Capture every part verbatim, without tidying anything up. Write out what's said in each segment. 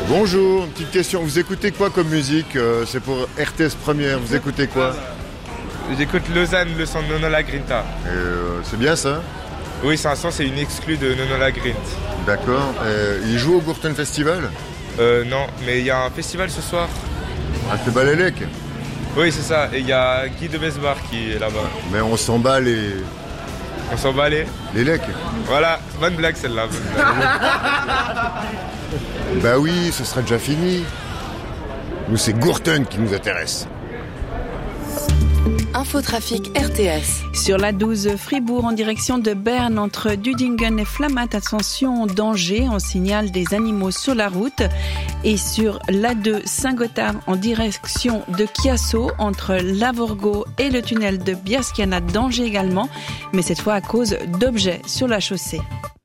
Bonjour, une petite question. Vous écoutez quoi comme musique? euh, C'est pour R T S Première. Vous écoutez quoi? J'écoute Lausanne, le son de Nono La Grinta. Et, euh, C'est bien ça? Oui, c'est un son, c'est une exclue de Nono La Grint. D'accord. Et il joue au Gurten Festival? Euh, non, mais il y a un festival ce soir. Ah, c'est Balélec. Oui, c'est ça. Et il y a Guy de Besbar qui est là-bas. Mais on s'en bat les... On s'en bat les... les lecs. Voilà, bonne blague celle-là. bonne blague. Bah oui, ce sera déjà fini. Nous, c'est Gurten qui nous intéresse. Infotrafic R T S. Sur l'A douze Fribourg en direction de Berne entre Dudingen et Flamatt, attention danger, on signale des animaux sur la route. Et sur l'A deux Saint-Gothard en direction de Chiasso entre Lavorgo et le tunnel de Biasciana, danger également, mais cette fois à cause d'objets sur la chaussée.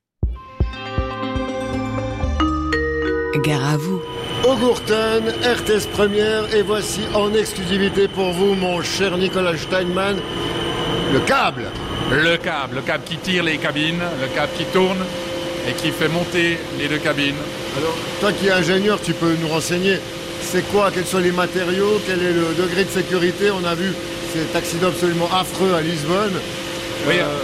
Gare à vous. Au Gurten, R T S Première, et voici en exclusivité pour vous, mon cher Nicolas Steinmann, le câble. Le câble, le câble qui tire les cabines, le câble qui tourne et qui fait monter les deux cabines. Alors, toi qui es ingénieur, tu peux nous renseigner, c'est quoi, quels sont les matériaux, quel est le degré de sécurité? On a vu cet accident absolument affreux à Lisbonne. Oui. Euh,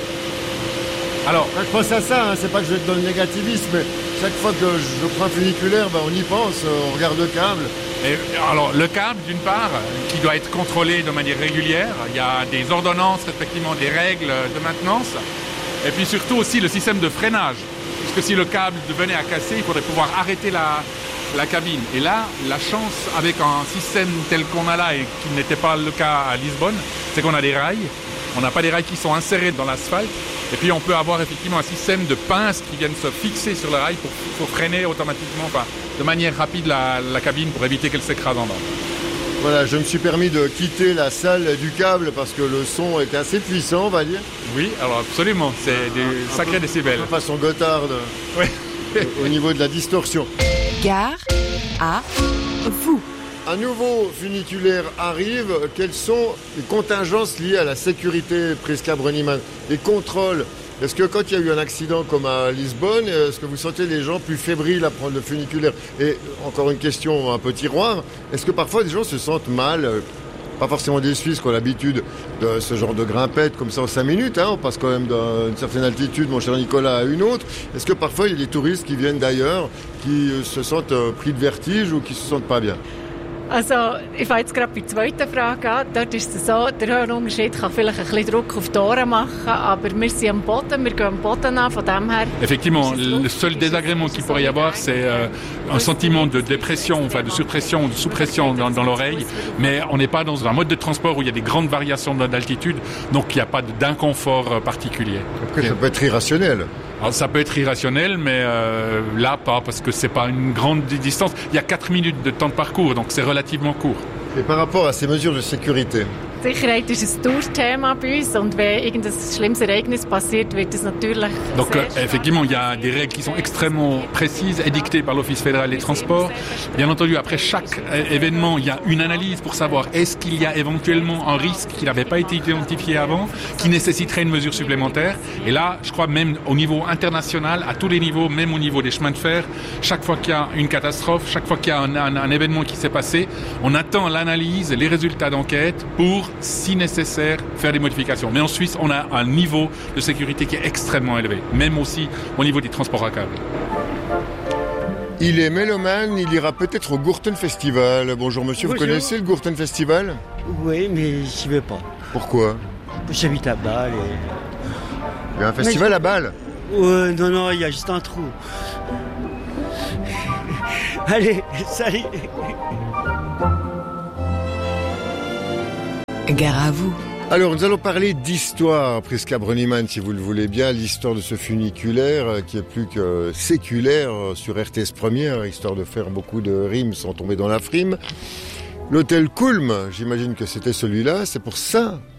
Alors, Quand je pense à ça, hein, c'est pas que je vais être dans le négativisme, mais chaque fois que je prends un funiculaire, ben, on y pense, on regarde le câble. et, alors le câble, d'une part, qui doit être contrôlé de manière régulière. Il y a des ordonnances, respectivement des règles de maintenance. Et puis surtout aussi le système de freinage. Parce que si le câble venait à casser, il faudrait pouvoir arrêter la, la cabine. Et là, la chance avec un système tel qu'on a là, et qui n'était pas le cas à Lisbonne, c'est qu'on a des rails. On n'a pas des rails qui sont insérés dans l'asphalte. Et puis on peut avoir effectivement un système de pinces qui viennent se fixer sur le rail pour, pour freiner automatiquement, enfin, de manière rapide la, la cabine pour éviter qu'elle s'écrase en bas. Voilà, je me suis permis de quitter la salle du câble parce que le son était assez puissant, on va dire. Oui, alors absolument, c'est des Un sacrés peu- décibels. un peu façon Gotthard, Oui. au niveau de la distorsion. Gare à vous. Un nouveau funiculaire arrive. Quelles sont les contingences liées à la sécurité, Prisca Brönnimann? Les contrôles. Est-ce que quand il y a eu un accident comme à Lisbonne, est-ce que vous sentez les gens plus fébriles à prendre le funiculaire? Et encore une question un peu tiroir, est-ce que parfois des gens se sentent mal? Pas forcément des Suisses qui ont l'habitude de ce genre de grimpette comme ça en cinq minutes, hein, on passe quand même d'une certaine altitude, mon cher Nicolas, à une autre. Est-ce que parfois il y a des touristes qui viennent d'ailleurs, qui se sentent pris de vertige ou qui se sentent pas bien? Also, ich fange jetzt gerade bei der zweiten Frage an. Dort ist es so, der Höhenunterschied kann vielleicht ein bisschen Druck auf die Ohren machen, aber wir sind am Boden, wir gehen am Boden an, von dem her... Effectivement, le seul désagrément qu'il pourrait y avoir, c'est euh, un sentiment de dépression, enfin de surpression, de sous-pression dans, dans l'oreille, mais on n'est pas dans un mode de transport où il y a des grandes variations d'altitude, donc il n'y a pas d'inconfort particulier. Après, ça peut être irrationnel. Alors, ça peut être irrationnel, mais euh, là pas, parce que c'est pas une grande distance. Il y a quatre minutes de temps de parcours, donc c'est relativement court. Et par rapport à ces mesures de sécurité, Die Sicherheit ist ein Dauerthema bei uns und wenn irgendein schlimmes Ereignis passiert, wird es natürlich Donc sehr euh, schnell- effectivement, il y a des règles qui sont extrêmement précises, édictées par l'Office fédéral des transports. Bien entendu, après chaque euh, événement, il y a une analyse pour savoir est-ce qu'il y a éventuellement un risque qui n'avait pas été identifié avant, qui nécessiterait une mesure supplémentaire. Et là, je crois même au niveau international, à tous les niveaux, même au niveau des chemins de fer, chaque fois qu'il y a une catastrophe, chaque fois qu'il y a un, un, un événement qui s'est passé, on attend l'analyse, les résultats d'enquête pour, si nécessaire, faire des modifications. Mais en Suisse, on a un niveau de sécurité qui est extrêmement élevé, même aussi au niveau des transports à câble. il est mélomane, il ira peut-être au Gurten Festival. Bonjour monsieur, Bonjour. vous connaissez le Gurten Festival? Oui, mais j'y vais pas. Pourquoi? J'habite à Bâle et... Il y a un festival à Bâle. Ouais, non, non, il y a juste un trou. Allez, salut. Gare à vous. Alors, nous allons parler d'histoire, Prisca Brönnimann, si vous le voulez bien, l'histoire de ce funiculaire euh, qui est plus que séculaire euh, sur R T S Première, histoire de faire beaucoup de rimes sans tomber dans la frime. L'hôtel Kulm, j'imagine que c'était celui-là, c'est pour ça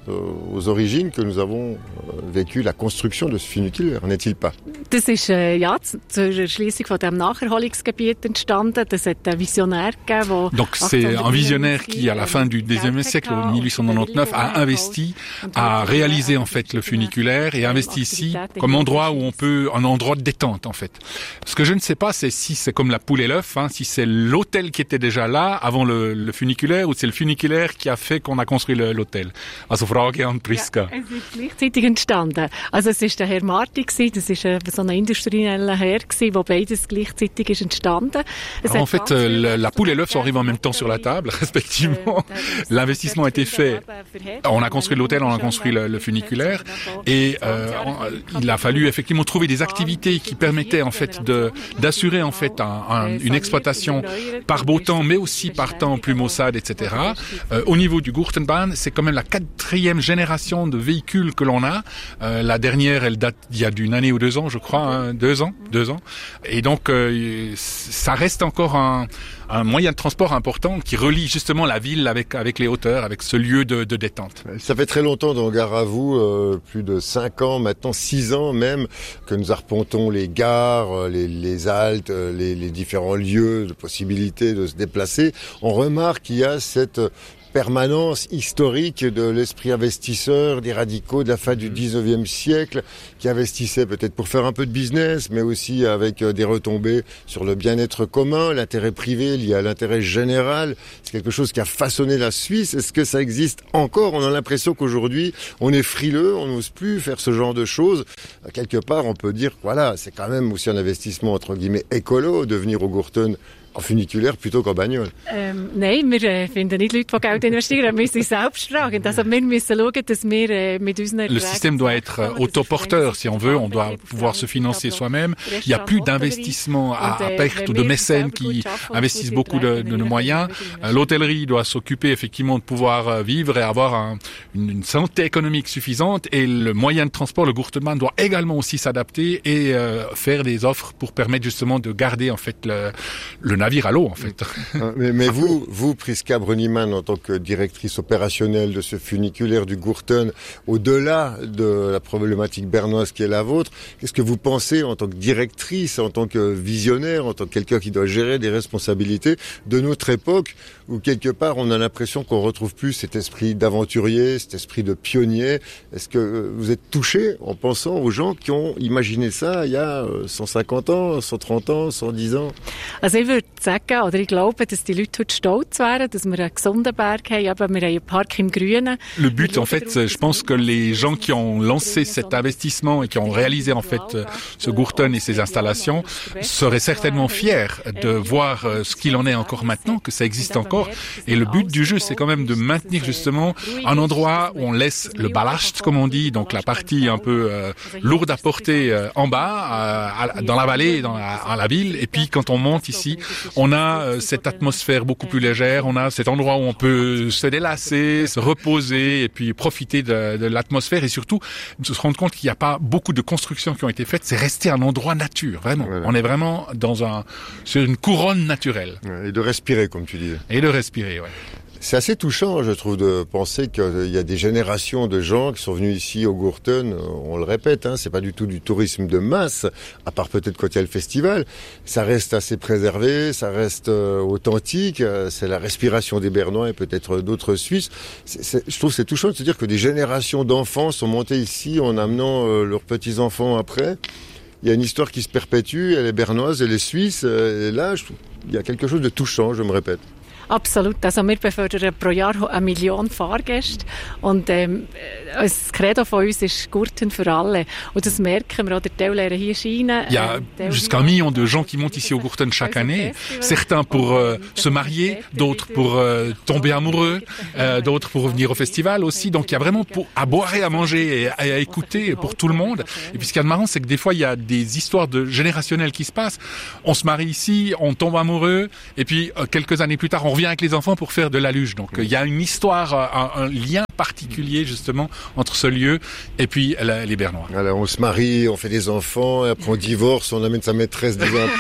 euh, aux origines que nous avons euh, vécu la construction de ce funiculaire, n'est-il pas? Das ist äh, ja zur Erschliessung von dem Nacherholungsgebiet entstanden. Das hat un Visionnaire gegeben, Donc c'est un visionnaire qui, à la fin du dix-neuvième siècle, en dix-huit cent quatre-vingt-dix-neuf, a investi, a réalisé en fait le funiculaire et investi ici comme endroit où on peut, un endroit de détente en fait. Ce que je ne sais pas, c'est si c'est comme la poule et l'œuf, hein, si c'est l'hôtel qui était déjà là avant le, le funiculaire ou c'est le funiculaire qui a fait qu'on a construit le, l'hôtel. Also Frage an Priska. Ja, es ist gleichzeitig entstanden. Also es ist der Herr Marti gewesen, das ist so ein industrieller Herr gewesen, wo beides gleichzeitig ist entstanden. Es Alors, en fait, euh, la poule et l'œuf sont arrivés en même temps sur la table, respectivement. L'investissement a été fait. On a construit l'hôtel, on a construit le, le funiculaire, et euh, on, il a fallu effectivement trouver des activités qui permettaient en fait de d'assurer en fait un, un, une exploitation par beau temps, mais aussi par temps plus maussade, et cetera. Euh, au niveau du Gurtenbahn, c'est quand même la quatrième génération de véhicules que l'on a. Euh, la dernière, elle date d'il y a d'une année ou deux ans, je crois, hein, deux ans, deux ans. Et donc, euh, ça reste encore un, un moyen de transport important qui relie justement la ville avec avec les hauteurs, avec ce lieu de, de détente. Ça fait très longtemps dans Gare à vous, euh, plus de cinq ans, maintenant six ans même, que nous arpentons les gares, les, les haltes, les, les différents lieux de possibilité de se déplacer. On remarque qu'il y a cette permanence historique de l'esprit investisseur, des radicaux de la fin du dix-neuvième siècle, qui investissaient peut-être pour faire un peu de business, mais aussi avec des retombées sur le bien-être commun, l'intérêt privé lié à l'intérêt général. C'est quelque chose qui a façonné la Suisse. Est-ce que ça existe encore? On a l'impression qu'aujourd'hui, on est frileux, on n'ose plus faire ce genre de choses. Quelque part, on peut dire, voilà, c'est quand même aussi un investissement, entre guillemets, écolo, de venir au Gurten en funiculaire plutôt qu'en bagnole. Ähm, nein, wir äh, finden nicht Leute, die Geld investieren. Wir sind selbsttragend. Also wir müssen schauen, dass wir äh, mit unseren Le système doit être autoporteur, si on veut. On doit pouvoir se financer soi-même. Il n'y a plus d'investissement à, à perte ou de mécènes qui investissent beaucoup de, de nos moyens. L'hôtellerie doit s'occuper effectivement de pouvoir vivre et avoir un, une, une santé économique suffisante. Et le moyen de transport, le Gurtenbahn, doit également aussi s'adapter et euh, faire des offres pour permettre justement de garder en fait le, le navire à l'eau, en fait. Mais, mais vous, vous, Priska Brönnimann, en tant que directrice opérationnelle de ce funiculaire du Gurten, au-delà de la problématique bernoise qui est la vôtre, qu'est-ce que vous pensez en tant que directrice, en tant que visionnaire, en tant que quelqu'un qui doit gérer des responsabilités de notre époque, où quelque part on a l'impression qu'on retrouve plus cet esprit d'aventurier, cet esprit de pionnier? Est-ce que vous êtes touché en pensant aux gens qui ont imaginé ça il y a cent cinquante ans, cent trente ans, cent dix ans? Also ich würde sagen, oder ich glaube, dass die Leute heute stolz wären, dass wir einen gesunden Berg haben, aber wir haben einen Park im Grünen. Le but, en fait, je pense que les gens qui ont lancé cet investissement et qui ont réalisé, en fait, ce Gurten et ces installations seraient certainement fiers de voir ce qu'il en est encore maintenant, que ça existe encore. Et le but du jeu, c'est quand même de maintenir justement un endroit où on laisse le ballast, comme on dit, donc la partie un peu euh, lourde à porter euh, en bas, euh, dans la vallée, dans la, à la ville. Et puis quand on monte ici, on a euh, cette atmosphère beaucoup plus légère, on a cet endroit où on peut se délasser, se reposer et puis profiter de, de l'atmosphère et surtout se rendre compte qu'il n'y a pas beaucoup de constructions qui ont été faites. C'est rester un endroit nature, vraiment. Voilà. On est vraiment dans un, sur une couronne naturelle. Et de respirer, comme tu dis. Et de respirer, ouais. C'est assez touchant, je trouve, de penser qu'il y a des générations de gens qui sont venus ici au Gurten. On le répète, hein, c'est pas du tout du tourisme de masse, à part peut-être quand il y a le festival. Ça reste assez préservé, ça reste euh, authentique. C'est la respiration des Bernois et peut-être d'autres Suisses. C'est, c'est, je trouve que c'est touchant de se dire que des générations d'enfants sont montés ici en amenant euh, leurs petits-enfants après. Il y a une histoire qui se perpétue, elle est bernoise, elle est suisse. Et là, je trouve, il y a quelque chose de touchant, je me répète. Absolut. Also wir befördern pro Jahr eine Million Fahrgäste und ähm, das Credo von uns ist Gurten für alle. Und das merken wir auch, der Teil lernen hier scheinen. Il y a jusqu'à un million de gens qui montent ici au Gurten chaque année. Certains pour euh, se marier, d'autres pour euh, tomber amoureux, euh, d'autres pour venir au festival aussi. Donc il y a vraiment pour, à boire et à manger et à, et à écouter pour tout le monde. Et puis ce qui est marrant, c'est que des fois il y a des histoires de générationnelles qui se passent. On se marie ici, on tombe amoureux et puis euh, quelques années plus tard on revient avec les enfants pour faire de la luge. Donc il y a une histoire, un, un lien particulier justement entre ce lieu et puis la, les Bernois. Alors on se marie, on fait des enfants, et après on divorce, on amène sa maîtresse dix ans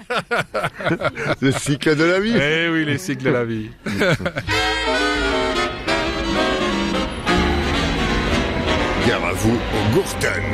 après. Le cycle de la vie. Eh oui, les cycles de la vie. Gare à vous au Gurten.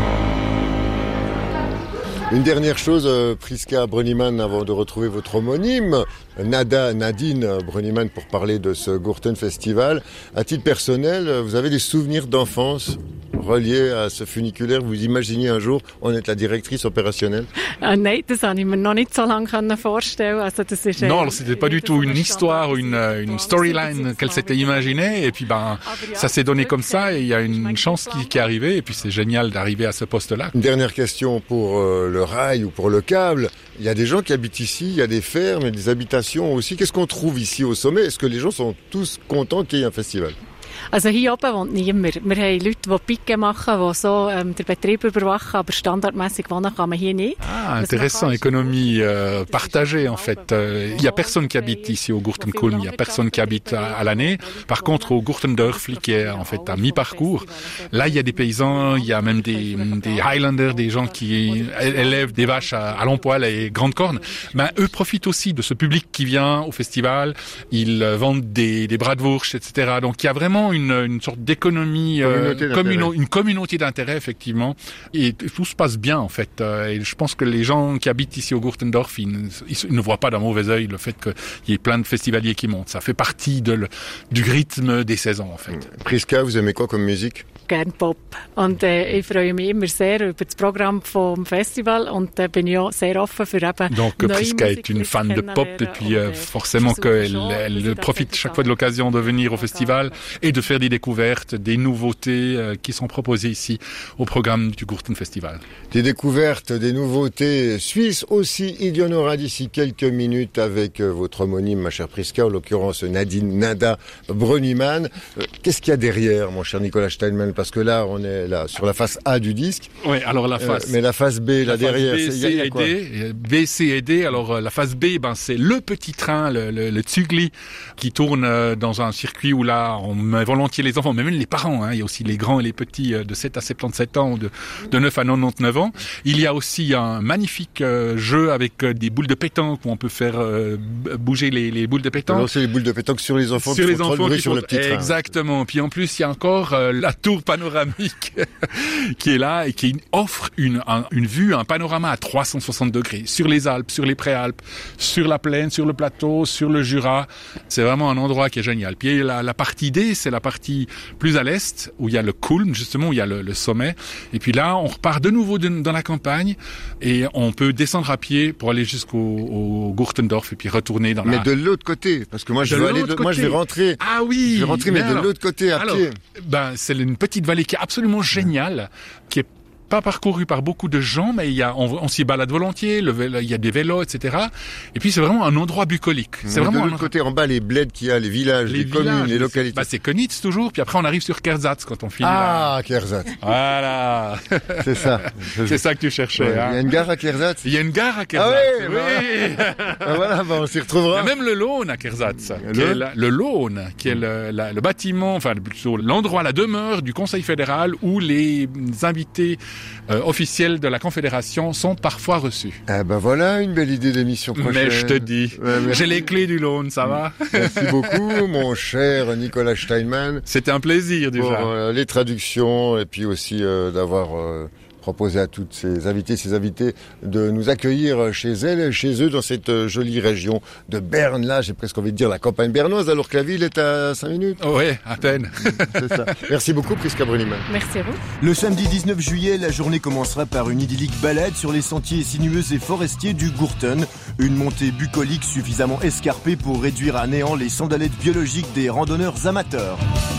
Une dernière chose, euh, Priska Brönnimann, avant de retrouver votre homonyme, Nada, Nadine Brönnimann, pour parler de ce Gurten Festival. À titre personnel, vous avez des souvenirs d'enfance reliés à ce funiculaire? Vous imaginez un jour, on est la directrice opérationnelle? Ah, nein, das konnte ich mir noch nicht so lange vorstellen. Also, das ist, non, alors c'était pas du tout une histoire, une, une storyline qu'elle s'était imaginée. Et puis, ben, ça s'est donné comme ça. Et il y a une chance qui, qui est arrivée. Et puis, c'est génial d'arriver à ce poste-là. Une dernière question pour euh, le rail ou pour le câble. Il y a des gens qui habitent ici, il y a des fermes et des habitations aussi. Qu'est-ce qu'on trouve ici au sommet? Est-ce que les gens sont tous contents qu'il y ait un festival? Also hier oben wohnt niemand. Wir haben Leute, die Pique machen, die so ähm, den Betrieb überwachen, aber standardmäßig wohnen kann man hier nicht. Ah, intéressant, économie euh, partagée en fait. Il euh, y a personne qui habite ici au Gurtenkulm, il y a personne qui habite à, à l'année. Par contre, au Gurtendörfli, qui est en fait à mi-parcours, là il y a des paysans, il y a même des, des Highlanders, des gens qui élèvent des vaches à, à long poil et grandes cornes. Ben, eux profitent aussi de ce public qui vient au festival. Ils vendent des, des bratwurst, et cetera. Donc il y a vraiment une Une, une sorte d'économie, euh, communo- une communauté d'intérêt, effectivement. Et tout se passe bien, en fait. Et je pense que les gens qui habitent ici au Gurtendorf, ils ne, ils ne voient pas d'un mauvais œil le fait qu'il y ait plein de festivaliers qui montent. Ça fait partie de le, du rythme des saisons, en fait. Priska, vous aimez quoi comme musique? Gern Pop. Und äh, ich freue mich immer sehr über das Programm vom Festival und äh, bin ja sehr offen für eben Donc Priska est une fan de pop et puis euh, forcément qu'elle elle profite chaque fois de l'occasion de venir au festival et de faire des découvertes, des nouveautés euh, qui sont proposées ici au programme du Gurten Festival. Des découvertes, des nouveautés suisses aussi, il y en aura d'ici quelques minutes avec euh, votre homonyme, ma chère Priska, en l'occurrence Nadine Nada Brönnimann. Euh, qu'est-ce qu'il y a derrière, mon cher Nicolas Steinmann? Parce que là, on est là sur la face A du disque. Oui, alors la face. Euh, mais la face B, là la derrière, face B, c'est, y a, y a quoi? D, B, C et D. Alors la face B, ben c'est le petit train, le, le, le Zügli, qui tourne euh, dans un circuit où là, on met volontiers les enfants, mais même les parents. Hein, il y a aussi les grands et les petits euh, de sept à soixante-dix-sept ans, ou de, de neuf à quatre-vingt-dix-neuf ans. Il y a aussi un magnifique euh, jeu avec euh, des boules de pétanque où on peut faire euh, bouger les, les boules de pétanque. Lancer les boules de pétanque sur les enfants, sur les enfants qui sur font... le petit train. Exactement. Puis en plus, il y a encore euh, la tour panoramique qui est là et qui offre une, un, une vue, un panorama à trois cent soixante degrés sur les Alpes, sur les Préalpes, sur la plaine, sur le plateau, sur le Jura. C'est vraiment un endroit qui est génial. Puis la, la partie D, c'est la partie plus à l'est où il y a le Kulm, justement, où il y a le, le sommet. Et puis là, on repart de nouveau de, dans la campagne et on peut descendre à pied pour aller jusqu'au au Gurtendorf et puis retourner dans mais la... Mais de l'autre côté, parce que moi je de veux aller, de, moi je vais rentrer. Ah oui. Je vais rentrer, mais, mais alors, de l'autre côté à alors, pied. Ben c'est une petite vallée qui est absolument géniale, qui est pas parcouru par beaucoup de gens, mais il y a, on, on s'y balade volontiers, le vélo, il y a des vélos, et cetera. Et puis c'est vraiment un endroit bucolique. C'est mais vraiment de l'autre un... côté, en bas, les bleds qu'il y a, les villages, les, les villages, communes, les localités. Bah, c'est Konitz toujours, puis après on arrive sur Kerzatz quand on finit. Ah, là. Kerzatz. Voilà. C'est ça. C'est ça que tu cherchais. Ouais, hein. Il y a une gare à Kerzatz. Il y a une gare à Kerzatz. Ah oui, oui. Bah, voilà, bah, on s'y retrouvera. Il y a même le Lohn à Kerzatz. Qui est la, le Lohn, qui est le, la, le bâtiment, enfin plutôt l'endroit, la demeure du Conseil fédéral où les invités euh, officiels de la Confédération sont parfois reçus. Ah ben voilà une belle idée d'émission prochaine. Mais je te dis, ouais, j'ai les clés du Lohn, ça va? Merci beaucoup, mon cher Nicolas Steinmann. C'était un plaisir déjà. Pour euh, les traductions et puis aussi euh, d'avoir euh, proposé à toutes ces invités, ces invités de nous accueillir chez elles, chez eux, dans cette jolie région de Berne. Là, j'ai presque envie de dire la campagne bernoise, alors que la ville est à cinq minutes. Oh oui, à peine. C'est ça. Merci beaucoup, Priska Brönnimann. Merci à vous. Le samedi dix-neuf juillet, la journée commencera par une idyllique balade sur les sentiers sinueux et forestiers du Gurten. Une montée bucolique suffisamment escarpée pour réduire à néant les sandalettes biologiques des randonneurs amateurs.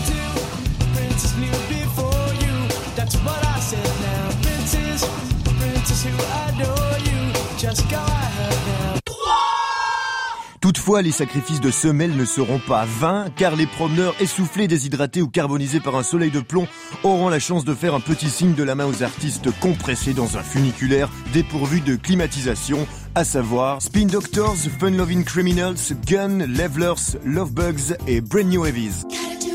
Toutefois, les sacrifices de semelles ne seront pas vains, car les promeneurs essoufflés, déshydratés ou carbonisés par un soleil de plomb auront la chance de faire un petit signe de la main aux artistes compressés dans un funiculaire dépourvu de climatisation, à savoir Spin Doctors, Fun Loving Criminals, Gun, Levelers, Lovebugs et Brand New Heavies.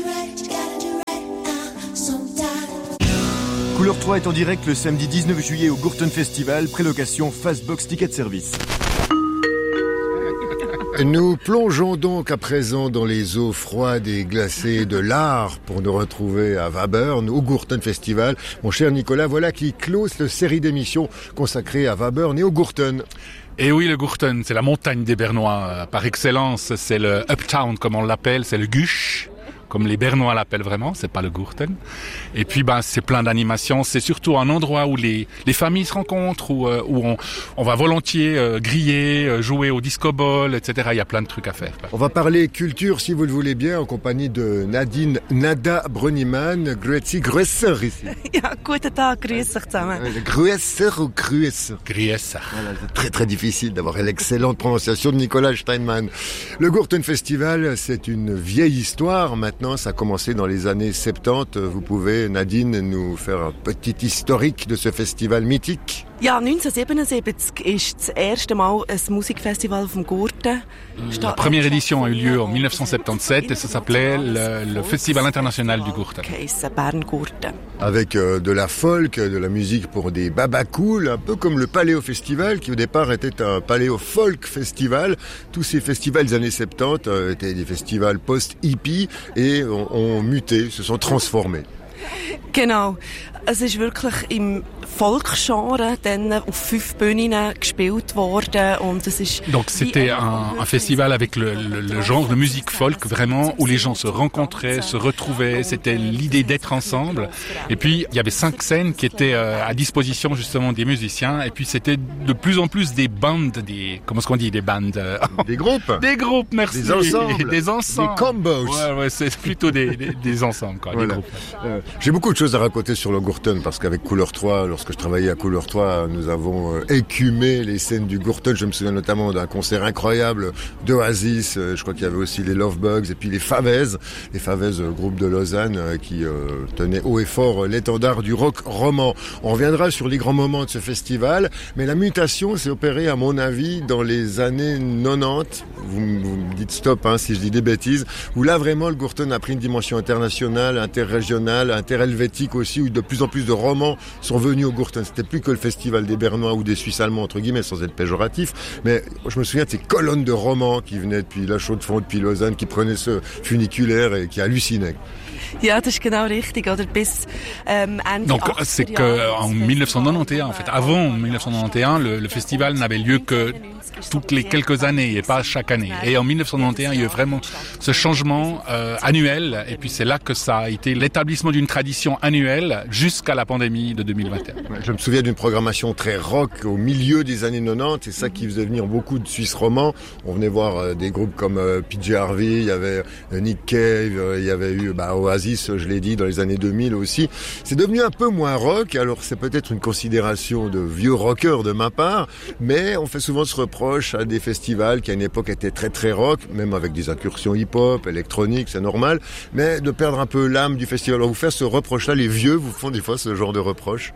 Couleur trois est en direct le samedi dix-neuf juillet au Gurten Festival, prélocation Fastbox Ticket Service. Nous plongeons donc à présent dans les eaux froides et glacées de l'Aar pour nous retrouver à Wabern, au Gurten Festival. Mon cher Nicolas, voilà qui close la série d'émissions consacrée à Wabern et au Gurten. Et oui, le Gurten, c'est la montagne des Bernois. Par excellence, c'est le Uptown, comme on l'appelle, c'est le Gush, comme les Bernois l'appellent vraiment, c'est pas le Gurten. Et puis, ben, c'est plein d'animations. C'est surtout un endroit où les, les familles se rencontrent, où, euh, où on, on va volontiers euh, griller, euh, jouer au disco ball, et cetera. Il y a plein de trucs à faire. On va parler culture, si vous le voulez bien, en compagnie de Nadine Nada Brönnimann. Grüezi, Grüesser ici. Ja, guten Tag, grüß euch zusammen. Grüesser ou Grüesser? Grüesser. Voilà, c'est très très difficile d'avoir l'excellente prononciation de Nicolas Steinmann. Le Gurten Festival, c'est une vieille histoire. Maintenant, ça a commencé dans les années soixante-dix. Vous pouvez, Nadine, nous faire un petit historique de ce festival mythique? Ja, neunzehnhundertsiebenundsiebzig ist das erste Mal ein Musikfestival vom Gurten. La première édition a eu lieu en dix-neuf cent soixante-dix-sept et ça s'appelait le, le Festival international du Gurten. Bern Gurten. Avec euh, de la folk, de la musique pour des babacools, un peu comme le Paléo Festival, qui au départ était un Paléo Folk Festival. Tous ces festivals des années soixante-dix euh, étaient des festivals post-hippie et ont, ont muté, se sont transformés. Genau. Es ist wirklich im Volksgenre dann auf fünf Bühnen gespielt worden und es ist. Donc c'était un, un festival avec le, le, le genre de musique folk vraiment où les gens se rencontraient, se retrouvaient. C'était l'idée d'être ensemble. Et puis il y avait cinq scènes qui étaient euh, à disposition justement des musiciens. Et puis c'était de plus en plus des bandes, des comment est-ce qu'on dit, des bandes. Euh, des groupes. Des groupes, merci. Des ensembles. Des ensembles. Des combos. Ouais, ouais, c'est plutôt des, des, des ensembles, quoi, voilà. Des groupes. Euh, j'ai beaucoup de choses à raconter sur le Gurten parce qu'avec Couleur trois, lorsque je travaillais à Couleur trois, nous avons euh, écumé les scènes du Gurten. Je me souviens notamment d'un concert incroyable d'Oasis. Euh, je crois qu'il y avait aussi les Love Bugs et puis les Favez, les Favez, euh, groupe de Lausanne euh, qui euh, tenait haut et fort euh, l'étendard du rock roman. On reviendra sur les grands moments de ce festival, mais la mutation s'est opérée à mon avis dans les années quatre-vingt-dix. Vous, vous me dites stop hein, si je dis des bêtises. Où là vraiment le Gurten a pris une dimension internationale, interrégionale, interhelvétique aussi, où de plus en plus de romans sont venus au Gurten. C'était plus que le festival des Bernois ou des Suisses allemands entre guillemets, sans être péjoratif, mais je me souviens de ces colonnes de romans qui venaient depuis La Chaux-de-Fonds, depuis Lausanne, qui prenaient ce funiculaire et qui hallucinaient. Ja, das ist genau richtig, oder bis ähm, Ende Donc c'est que en dix-neuf cent quatre-vingt-onze, en fait, avant dix-neuf cent quatre-vingt-onze, le, le festival n'avait lieu que toutes les quelques années et pas chaque année. Et en dix-neuf cent quatre-vingt-onze, il y a eu vraiment ce changement euh, annuel. Et puis c'est là que ça a été l'établissement d'une tradition annuelle jusqu'à la pandémie de deux mille vingt et un. Je me souviens d'une programmation très rock au milieu des années quatre-vingt-dix. C'est ça qui faisait venir beaucoup de Suisses romans. On venait voir euh, des groupes comme euh, P J Harvey, il y avait euh, Nick Cave, euh, il y avait eu bah, Oasis, je l'ai dit, dans les années deux mille aussi. C'est devenu un peu moins rock. Alors c'est peut-être une considération de vieux rocker de ma part, mais on fait souvent ce reproche à des festivals qui à une époque étaient très très rock, même avec des incursions hip-hop, électronique, c'est normal, mais de perdre un peu l'âme du festival. Alors vous faites ce reproche-là, les vieux vous font des fois ce genre de reproche?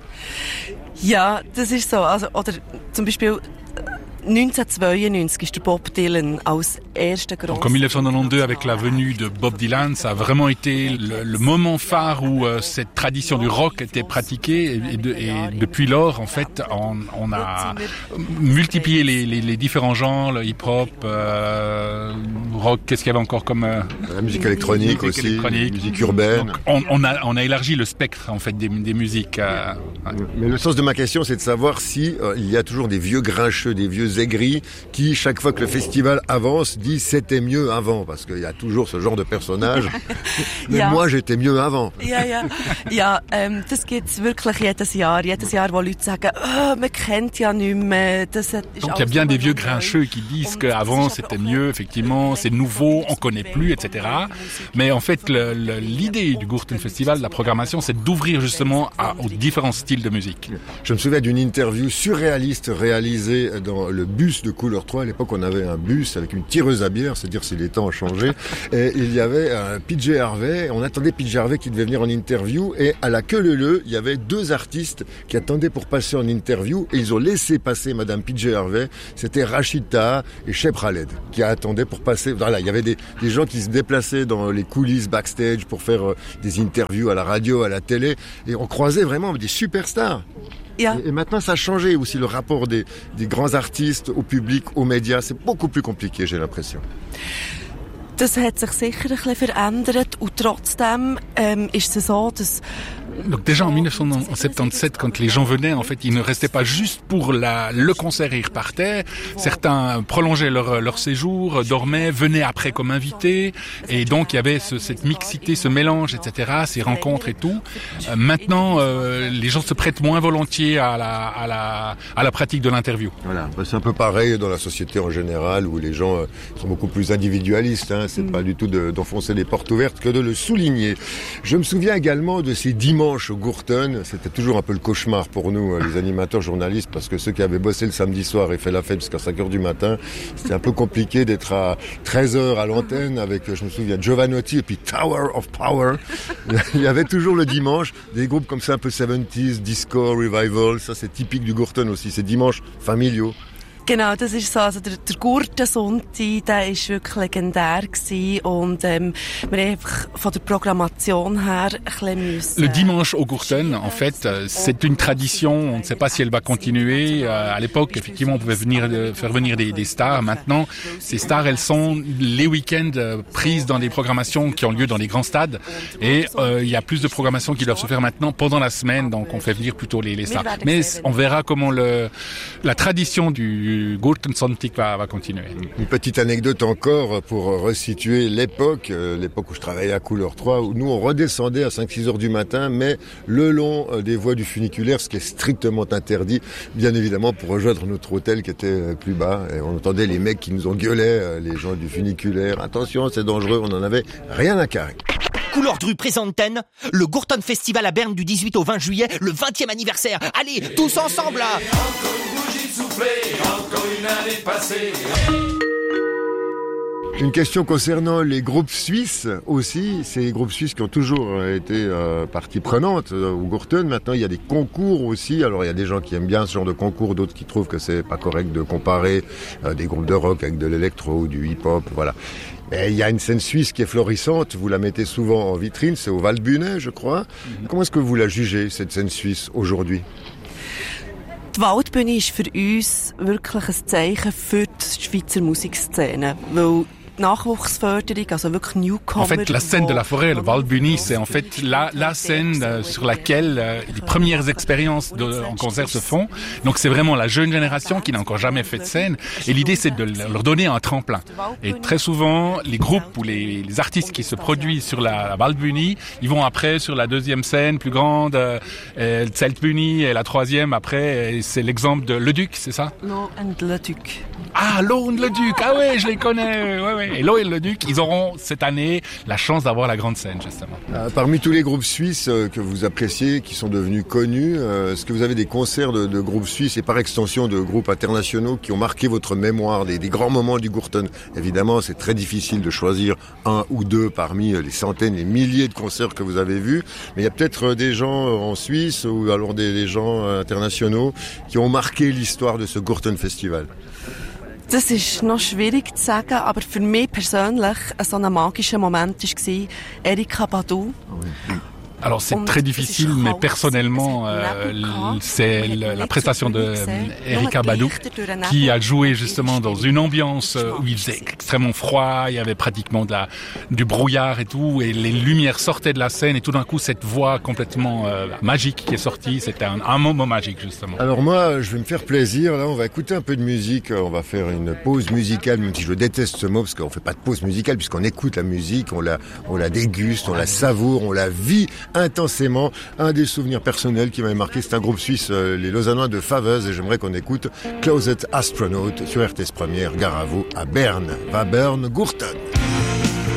Ja, das ist so. Also, oder zum Beispiel neunzehnhundertzweiundneunzig ist der Bob Dylan als erster grosse. Donc en dix-neuf cent quatre-vingt-douze, avec la venue de Bob Dylan, ça a vraiment été le, le moment phare où euh, cette tradition du rock était pratiquée. Et, de, et depuis lors, en fait, on, on a multiplié les, les, les différents genres, le hip-hop, euh, rock. Qu'est-ce qu'il y avait encore comme euh, la musique électronique musique aussi, électronique. Musique urbaine. Donc, on, on a on a élargi le spectre en fait des, des musiques. Euh, ouais. Mais le sens de ma question, c'est de savoir si euh, il y a toujours des vieux grincheux, des vieux aigris qui, chaque fois que le festival avance, disent c'était mieux avant, parce qu'il y a toujours ce genre de personnage. Mais ja. Moi, j'étais mieux avant. Ja, ja, ja, ähm, das gibt's wirklich jedes Jahr, jedes Jahr, wo Leute sagen, oh, man kennt ja nicht mehr. Das ist Donc il y a bien des vieux grincheux qui disent qu'avant c'était mieux, effectivement, c'est nouveau, on connaît plus, et cetera. Mais en fait, le, le, l'idée du Gurten Festival, de la programmation, c'est d'ouvrir justement à, aux différents styles de musique. Je me souviens d'une interview surréaliste réalisée dans le bus de Couleur trois. À l'époque, on avait un bus avec une tireuse à bière, c'est dire si les temps ont changé. Et il y avait un P J Harvey. On attendait P J Harvey qui devait venir en interview. Et à la queue leu-leu, il y avait deux artistes qui attendaient pour passer en interview. Et ils ont laissé passer Madame P J Harvey. C'était Rachita et Shep Khaled qui attendaient pour passer. Voilà, il y avait des, des gens qui se déplaçaient dans les coulisses backstage pour faire euh, des interviews à la radio, à la télé. Et on croisait vraiment des superstars. Ja. Et, et maintenant, ça a changé aussi le rapport des, des grands artistes au public, aux médias. C'est beaucoup plus compliqué, j'ai l'impression. Das hat sich sicher ein bisschen verändert und trotzdem ähm, ist es so, dass Donc déjà en dix-neuf cent soixante-dix-sept, quand les gens venaient, en fait, ils ne restaient pas juste pour la, le concert et ils repartaient. Certains prolongeaient leur, leur séjour, dormaient, venaient après comme invités. Et donc il y avait ce, cette mixité, ce mélange, et cetera, ces rencontres et tout. Euh, maintenant, euh, les gens se prêtent moins volontiers à la, à la, à la pratique de l'interview. Voilà, c'est un peu pareil dans la société en général où les gens sont beaucoup plus individualistes. Hein. C'est mmh. pas du tout de, d'enfoncer les portes ouvertes que de le souligner. Je me souviens également de ces dimanches au Gourton, c'était toujours un peu le cauchemar pour nous, les animateurs journalistes, parce que ceux qui avaient bossé le samedi soir et fait la fête jusqu'à cinq heures du matin, c'était un peu compliqué d'être à treize heures à l'antenne avec, je me souviens, Giovanotti et puis Tower of Power. Il y avait toujours le dimanche des groupes comme ça, un peu soixante-dix, disco, revival, ça c'est typique du Gourton aussi, c'est dimanches familiaux. Genau, das ist so. Also der, der Gurtensonntag, der ist wirklich legendär gewesen und ähm, wir haben einfach von der Programmation her ein bisschen müssen. Le dimanche au Gourton, en fait, c'est une tradition. On ne sait pas si elle va continuer. À l'époque, effectivement, on pouvait venir faire venir des, des stars. Maintenant, ces stars, elles sont les week-ends prises dans des programmations qui ont lieu dans les grands stades. Et euh, il y a plus de programmations qui doivent se faire maintenant pendant la semaine, donc on fait venir plutôt les, les stars. Mais on verra comment le la tradition du Gurtensonntag va, va continuer. Une petite anecdote encore pour resituer l'époque, euh, l'époque où je travaillais à Couleur trois, où nous on redescendait à cinq six heures du matin, mais le long euh, des voies du funiculaire, ce qui est strictement interdit, bien évidemment pour rejoindre notre hôtel qui était euh, plus bas. Et on entendait les mecs qui nous engueulaient, euh, les gens du funiculaire. Attention, c'est dangereux, on n'en avait rien à carrer. Couleur Dru présente Ten, le Gourton Festival à Berne du dix-huit au vingt juillet, le vingtième anniversaire. Allez, tous ensemble là. Encore une bougie soufflée, encore une année passée. Une question concernant les groupes suisses aussi, ces groupes suisses qui ont toujours été euh, partie prenante euh, au Gourton. Maintenant, il y a des concours aussi. Alors, il y a des gens qui aiment bien ce genre de concours, d'autres qui trouvent que c'est pas correct de comparer euh, des groupes de rock avec de l'électro ou du hip-hop, voilà. Mais il y a une scène suisse qui est florissante, vous la mettez souvent en vitrine, c'est au Waldbühne, je crois. Mm-hmm. Comment est-ce que vous la jugez, cette scène suisse, aujourd'hui? Die Waldbühne ist für uns wirklich ein Zeichen für die Schweizer Musikszene, weil Nachwuchsförderung, also wirklich Newcomer. En fait, la scène de la forêt, le Waldbühne, c'est en fait la, la scène euh, sur laquelle euh, les premières expériences de, en concert se font. Donc c'est vraiment la jeune génération qui n'a encore jamais fait de scène. Et l'idée, c'est de leur donner un tremplin. Et très souvent, les groupes ou les, les artistes qui se produisent sur la, la Waldbühne, ils vont après sur la deuxième scène plus grande, euh, le Zeltbühne, et la troisième après, c'est l'exemple de Le Duc, c'est ça? Lo and Le Duc. Ah, Lo and Le Duc, ah ouais, je les connais, ouais, ouais. Et Lo et Le Duc, ils auront cette année la chance d'avoir la grande scène, justement. Euh, parmi tous les groupes suisses euh, que vous appréciez, qui sont devenus connus, euh, est-ce que vous avez des concerts de, de groupes suisses et par extension de groupes internationaux qui ont marqué votre mémoire, des, des grands moments du Gourton? Évidemment, c'est très difficile de choisir un ou deux parmi les centaines, les milliers de concerts que vous avez vus, mais il y a peut-être des gens en Suisse ou alors des, des gens internationaux qui ont marqué l'histoire de ce Gourton Festival. Das ist noch schwierig zu sagen, aber für mich persönlich so ein magischer Moment war Erykah Badu. Alors c'est très difficile, mais personnellement, euh, c'est le, la prestation de Erykah Badu qui a joué justement dans une ambiance où il faisait extrêmement froid, il y avait pratiquement de la, du brouillard et tout, et les lumières sortaient de la scène, et tout d'un coup cette voix complètement euh, magique qui est sortie, c'était un, un moment magique justement. Alors moi, je vais me faire plaisir, là on va écouter un peu de musique, on va faire une pause musicale, même si je déteste ce mot, parce qu'on fait pas de pause musicale, puisqu'on écoute la musique, on la, on la déguste, on la savoure, on la vit intensément. Un des souvenirs personnels qui m'avait marqué, c'est un groupe suisse, euh, les Lausannois de Faveuse, et j'aimerais qu'on écoute Closet Astronaut sur R T S Première, gare à vous, à Berne. Va Berne, Gourton.